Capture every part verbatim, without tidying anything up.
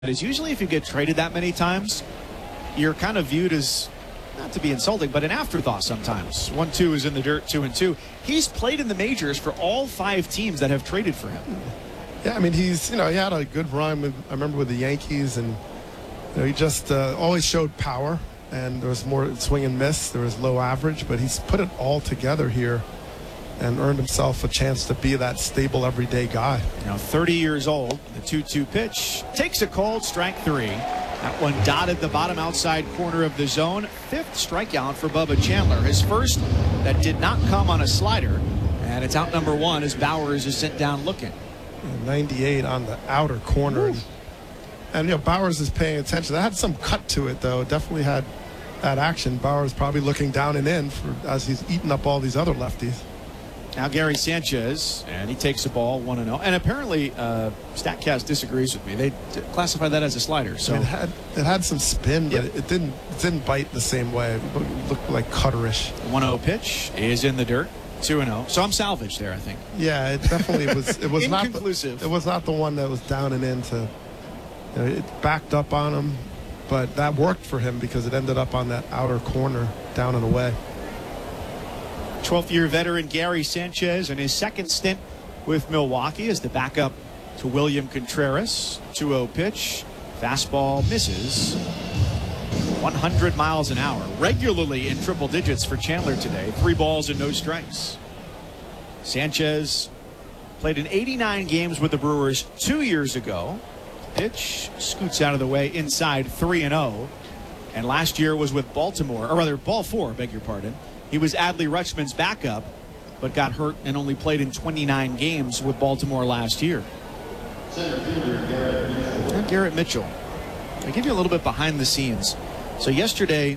is usually if you get traded that many times, you're kind of viewed as, not to be insulting, but an afterthought sometimes. One, two is in the dirt, two and two. He's played in the majors for all five teams that have traded for him. Yeah, I mean, he's, you know, he had a good run with, I remember with the Yankees, and you know, he just uh, always showed power, and there was more swing and miss, there was low average, but he's put it all together here and earned himself a chance to be that stable everyday guy. Now thirty years old, the two two pitch takes a cold strike three. That one dotted the bottom outside corner of the zone. Fifth strikeout for Bubba Chandler. His first that did not come on a slider. And it's out number one as Bowers is sent down looking. ninety-eight on the outer corner. And, and, you know, Bowers is paying attention. That had some cut to it, though. Definitely had that action. Bowers probably looking down and in for, as he's eating up all these other lefties. Now Gary Sanchez, and he takes the ball one and oh. And apparently, uh, StatCast disagrees with me. They classify that as a slider. So I mean, it had it had some spin, but yep. it didn't it didn't bite the same way. It looked like cutterish. one oh pitch is in the dirt. two and oh. So I'm salvaged there, I think. Yeah, it definitely was. It was not inconclusive. The, it was not the one that was down and into. You know, it backed up on him, but that worked for him because it ended up on that outer corner, down and away. twelfth year veteran Gary Sanchez in his second stint with Milwaukee as the backup to William Contreras. two oh pitch. Fastball misses. one hundred miles an hour. Regularly in triple digits for Chandler today. Three balls and no strikes. Sanchez played in eighty-nine games with the Brewers two years ago. Pitch scoots out of the way inside three and oh. And last year was with Baltimore, or rather ball four, beg your pardon. He was Adley Rutschman's backup, but got hurt and only played in twenty-nine games with Baltimore last year. And Garrett Mitchell. I'll give you a little bit behind the scenes. So yesterday,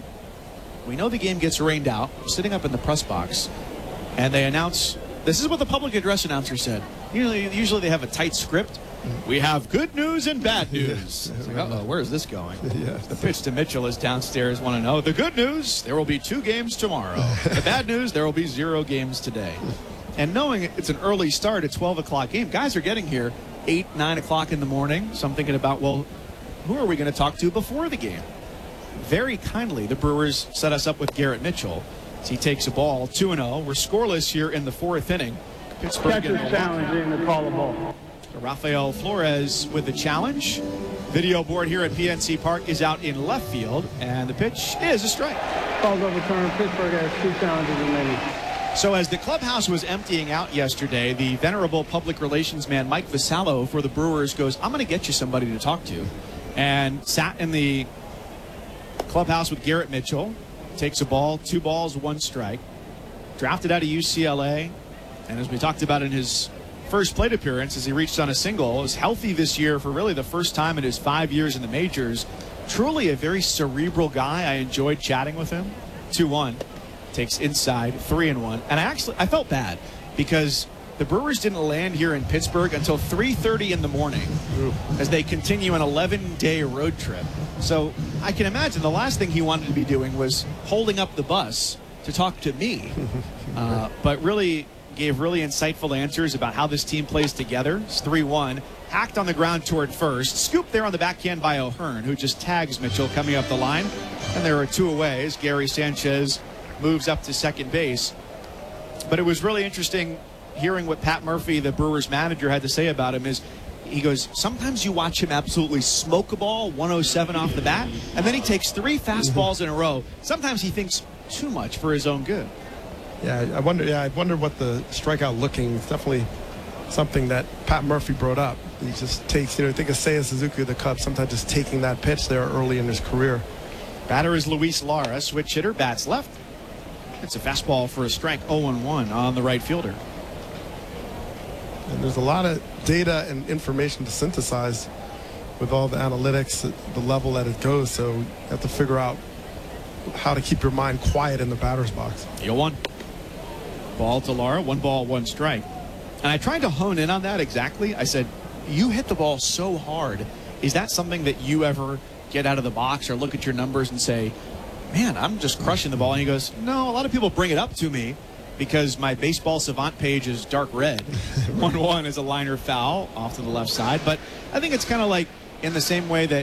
we know the game gets rained out. I'm sitting up in the press box, and they announce, this is what the public address announcer said. Usually, usually they have a tight script. We have good news and bad news. It's like, uh-oh, where is this going? Yeah. The pitch to Mitchell is downstairs, want to know. The good news, there will be two games tomorrow. The bad news, there will be zero games today. And knowing it's an early start, a twelve o'clock game, guys are getting here eight, nine o'clock in the morning. So I'm thinking about, well, who are we going to talk to before the game? Very kindly, the Brewers set us up with Garrett Mitchell. As he takes a ball, two and oh. We're scoreless here in the fourth inning. Pittsburgh Catcher's challenging the call of ball. Rafael Flores with the challenge. Video board here at P N C Park is out in left field, and the pitch is a strike. Ball's overturned. Pittsburgh has two challenges remaining. So as the clubhouse was emptying out yesterday, the venerable public relations man Mike Vassallo for the Brewers goes, I'm going to get you somebody to talk to. And sat in the clubhouse with Garrett Mitchell. Takes a ball, two balls, one strike. Drafted out of U C L A. And as we talked about in his first plate appearance, as he reached on a single, was healthy this year for really the first time in his five years in the majors. Truly a very cerebral guy. I enjoyed chatting with him. two one. Takes inside, three and one. And I actually, I felt bad because the Brewers didn't land here in Pittsburgh until three thirty in the morning as they continue an eleven day road trip. So I can imagine the last thing he wanted to be doing was holding up the bus to talk to me. Uh, but really gave really insightful answers about how this team plays together. It's three one. Hacked on the ground toward first. Scooped there on the backhand by O'Hearn, who just tags Mitchell coming up the line. And there are two away as Gary Sanchez moves up to second base. But it was really interesting hearing what Pat Murphy, the Brewers manager, had to say about him. Is he goes, sometimes you watch him absolutely smoke a ball, one oh seven off the bat, and then he takes three fastballs in a row. Sometimes he thinks too much for his own good. Yeah, I wonder. Yeah, I wonder what the strikeout looking is. Definitely something that Pat Murphy brought up. He just takes, you know, think of Seiya Suzuki of the Cubs, sometimes just taking that pitch there early in his career. Batter is Luis Lara, switch hitter, bats left. It's a fastball for a strike, oh and one on the right fielder. And there's a lot of data and information to synthesize with all the analytics at the level that it goes. So you have to figure out how to keep your mind quiet in the batter's box. oh one. Ball to Lara, one ball, one strike. And I tried to hone in on that exactly. I said, you hit the ball so hard. Is that something that you ever get out of the box or look at your numbers and say, man, I'm just crushing the ball? And he goes, no, a lot of people bring it up to me because my baseball savant page is dark red. one one is a liner foul off to the left side. But I think it's kind of like in the same way that